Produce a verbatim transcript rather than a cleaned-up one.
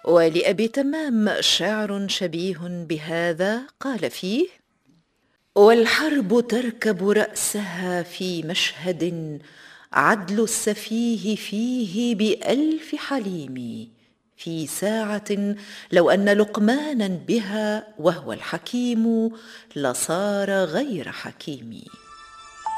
ولأبي تمام شعر شبيه بهذا قال فيه: والحرب تركب رأسها في مشهد عدل السفيه فيه بألف حليم، في ساعة لو أن لقمانا بها وهو الحكيم لصار غير حكيم.